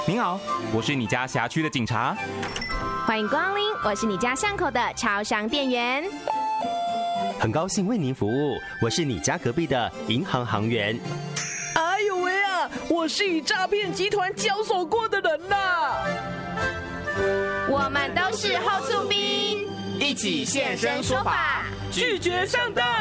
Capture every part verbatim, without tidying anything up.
您好，我是你家辖区的警察。 欢迎光临，我是你家巷口的超商店员。 很高兴为您服务，我是你家隔壁的银行行员。 哎呦喂啊，我是与诈骗集团交手过的人呐。 我们都是后厝兵， 一起现身说法， 拒绝上当。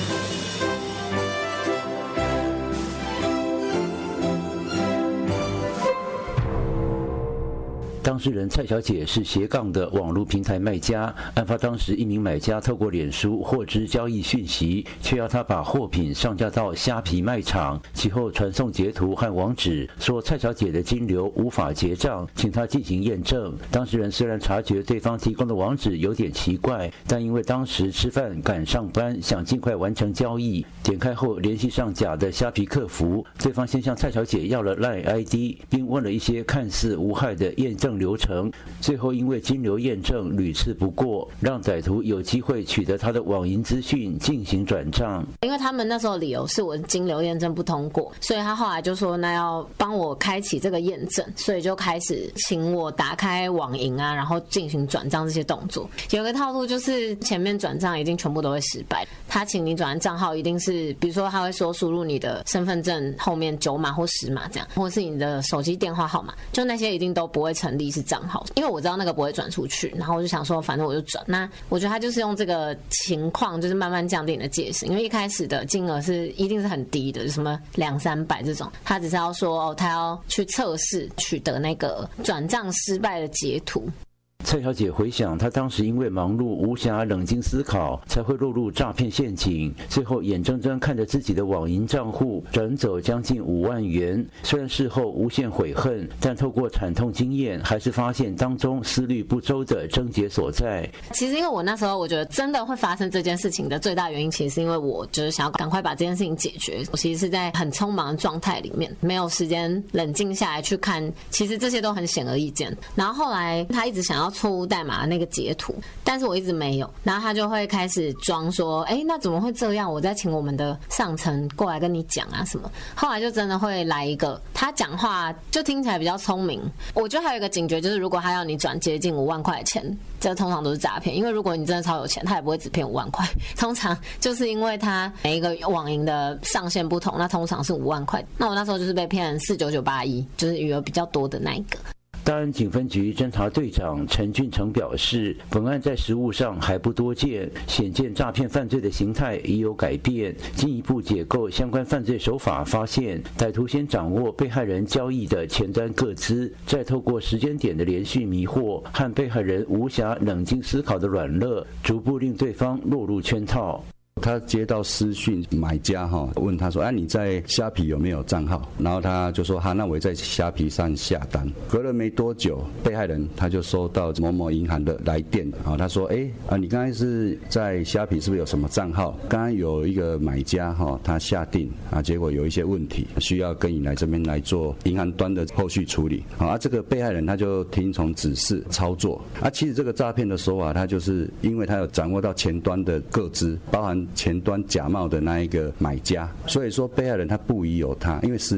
当事人蔡小姐是斜杠的网络平台卖家，案发当时，一名买家透过脸书获知交易讯息，却要她把货品上架到虾皮卖场，其后传送截图和网址，说蔡小姐的金流无法结账，请她进行验证。当事人虽然察觉对方提供的网址有点奇怪，但因为当时吃饭赶上班，想尽快完成交易，点开后联系上假的虾皮客服，对方先向蔡小姐要了 LINE I D， 并问了一些看似无害的验证流程，最后因为金流验证屡次不过，让歹徒有机会取得他的网银资讯进行转账。 因为他们那时候理由是我金流验证不通过，所以他后来就说那要帮我开启这个验证，所以就开始请我打开网银啊，然后进行转账这些动作。有个套路就是前面转账一定全部都会失败，他请你转的账号一定是，比如说他会说输入你的身份证后面九码或十码这样，或是你的手机电话号码，就那些一定都不会成立是账号，因为我知道那个不会转出去，然后我就想说反正我就转。那我觉得他就是用这个情况就是慢慢降低你的戒心，因为一开始的金额是一定是很低的，什么两三百这种，他只是要说哦，他要去测试取得那个转账失败的截图。 蔡小姐回想，她当时因为忙碌无暇冷静思考，才会落入诈骗陷阱。最后眼睁睁看着自己的网银账户转走将近五万元，虽然事后无限悔恨，但透过惨痛经验，还是发现当中思虑不周的症结所在。 其实因为我那时候我觉得真的会发生这件事情的最大原因，其实是因为我就是想要赶快把这件事情解决。我其实是在很匆忙的状态里面，没有时间冷静下来去看，其实这些都很显而易见。然后后来他一直想要错误代码的那个截图，但是我一直没有，然后他就会开始装说，哎，那怎么会这样？我再请我们的上层过来跟你讲啊什么。后来就真的会来一个，他讲话就听起来比较聪明。我觉得还有一个警觉，就是如果他要你转接近五万块钱，这通常都是诈骗，因为如果你真的超有钱，他也不会只骗五万块，通常就是因为他每一个网银的上限不同，那通常是五万块。那我那时候就是被骗四九九八一，就是余额比较多的那一个。 大安警分局侦查队长陈俊成表示，本案在实务上还不多见，显见诈骗犯罪的形态已有改变。进一步解构相关犯罪手法，发现歹徒先掌握被害人交易的前端个资，再透过时间点的连续迷惑和被害人无暇冷静思考的软肋，逐步令对方落入圈套。 他接到私讯，买家哈问他说：“哎、啊，你在虾皮有没有账号？”然后他就说：“哈，那我在虾皮上下单。”隔了没多久，被害人他就收到某某银行的来电，啊，他说：“哎啊，你刚才是在虾皮是不是有什么账号？刚刚有一个买家哈，他下定啊，结果有一些问题，需要跟你来这边来做银行端的后续处理。”啊，这个被害人他就听从指示操作。啊，其实这个诈骗的手法，他就是因为他有掌握到前端的个资，包含前端假冒的那一个买家，所以说被害人他不疑有他，因为实